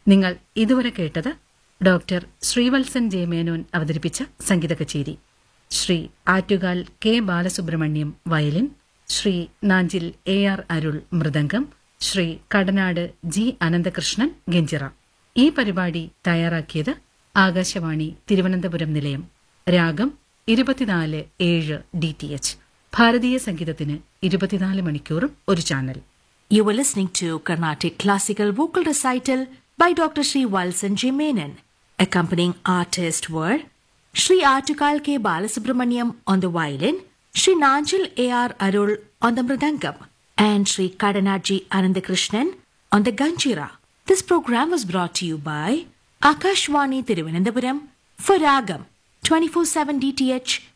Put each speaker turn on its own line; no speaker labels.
നിങ്ങൾ ഇതുവരെ കേട്ടത് ഡോക്ടർ ശ്രീവത്സൻ ജെ മേനോൻ അവതരിപ്പിച്ച സംഗീത കച്ചേരി. Shri Attukal K Balasubrahmanyam violin, Shri Nanjil AR അരുൾ മൃദംഗം, ശ്രീ കടനാട് G അനന്തകൃഷ്ണൻ ഗഞ്ചിറ. ഈ പരിപാടി തയ്യാറാക്കിയത് ആകാശവാണി തിരുവനന്തപുരം നിലയം. രാഗം 24/7 DTH. ഭാരതീയ സംഗീതത്തിന് 24 മണിക്കൂറും ഒരു channel.
You were listening to Carnatic Classical Vocal Recital by Dr. Sri Valsan J. Menon. Accompanying artists were Sri Atukal K. Balasubramaniam on the violin, Sri Nanjil AR Arul on the mridangam, and Sri Kadanaji Anandakrishnan on the ganjira. This program was brought to you by Akashwani Thiruvananthapuram for Ragam 24/7 DTH